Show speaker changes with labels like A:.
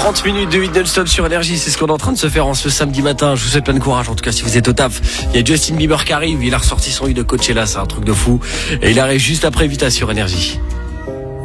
A: 30 minutes de 8 non-stop sur Énergie, c'est ce qu'on est en train de se faire en ce samedi matin. Je vous souhaite plein de courage, en tout cas si vous êtes au taf. Il y a Justin Bieber qui arrive, il a ressorti son hit de Coachella, c'est un truc de fou. Et il arrive juste après Vita sur Énergie.